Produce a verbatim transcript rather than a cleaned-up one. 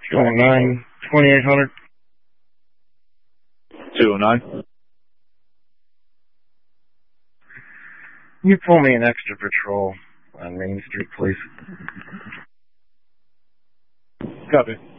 two oh nine, twenty-eight hundred. two oh nine. Can you pull me an extra patrol on Main Street, please? Copy.